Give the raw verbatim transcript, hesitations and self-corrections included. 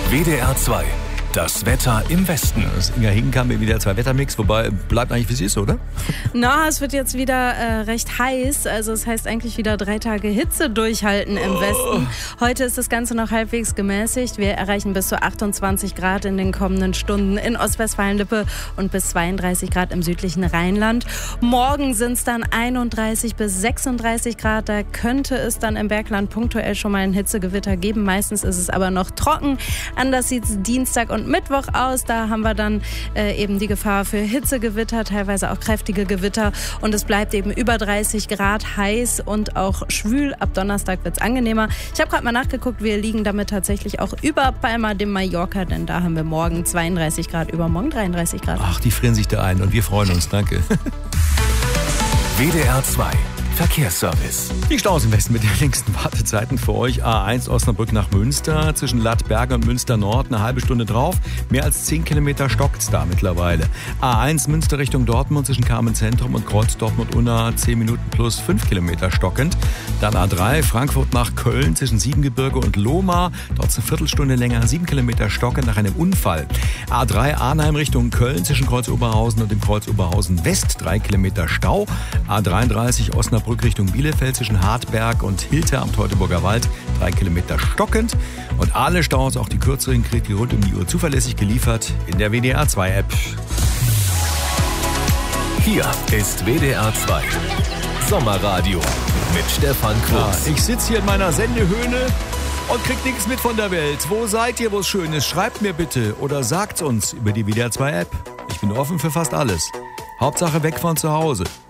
W D R zwei. Das Wetter im Westen. Das Inga Hinkenkamp mit W D R zwei Wettermix, wobei bleibt eigentlich wie es ist, oder? Na, es wird jetzt wieder äh, recht heiß, also es heißt eigentlich wieder drei Tage Hitze durchhalten im oh. Westen. Heute ist das Ganze noch halbwegs gemäßigt. Wir erreichen bis zu achtundzwanzig Grad in den kommenden Stunden in Ostwestfalen-Lippe und bis zweiunddreißig Grad im südlichen Rheinland. Morgen sind es dann einunddreißig bis sechsunddreißig Grad. Da könnte es dann im Bergland punktuell schon mal ein Hitzegewitter geben. Meistens ist es aber noch trocken. Anders sieht es Dienstag und Mittwoch aus. Da haben wir dann äh, eben die Gefahr für Hitzegewitter, teilweise auch kräftige Gewitter. Und es bleibt eben über dreißig Grad heiß und auch schwül. Ab Donnerstag wird es angenehmer. Ich habe gerade mal nachgeguckt, wir liegen damit tatsächlich auch über Palma de Mallorca, denn da haben wir morgen zweiunddreißig Grad, übermorgen dreiunddreißig Grad. Ach, die frieren sich da ein und wir freuen uns. Danke. W D R zwei. Verkehrsservice. Die Staus im Westen mit den längsten Wartezeiten für euch. A eins Osnabrück nach Münster, zwischen Lattberge und Münster Nord eine halbe Stunde drauf. Mehr als zehn Kilometer stockt's da mittlerweile. A eins Münster Richtung Dortmund zwischen Carmen Zentrum und Kreuz Dortmund-Unna zehn Minuten plus fünf Kilometer stockend. Dann A drei Frankfurt nach Köln zwischen Siebengebirge und Lohmar. Dort eine Viertelstunde länger, sieben Kilometer stockend nach einem Unfall. A drei Arnheim Richtung Köln zwischen Kreuz Oberhausen und dem Kreuz Oberhausen West drei Kilometer Stau. A dreiunddreißig Osnabrück Richtung Bielefeld zwischen Hartberg und Hilter am Teutoburger Wald, drei Kilometer stockend. Und alle Staus, auch die kürzeren, kriegt ihr rund um die Uhr zuverlässig geliefert in der W D R zwei App. Hier ist W D R zwei Sommerradio mit Stefan Kruse. Ja, ich sitze hier in meiner Sendehöhle und krieg nichts mit von der Welt. Wo seid ihr, wo es schön ist? Schreibt mir bitte oder sagt's uns über die W D R zwei App. Ich bin offen für fast alles. Hauptsache weg von zu Hause.